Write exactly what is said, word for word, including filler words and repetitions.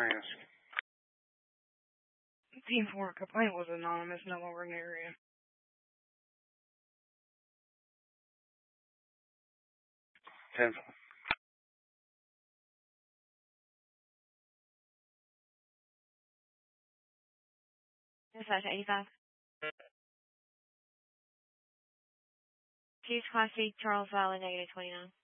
Ask. Team four, complaint was anonymous, no longer in the area. ten. Dispatch eighty-five. Choose Class C, Charles Valley, negative twenty-nine.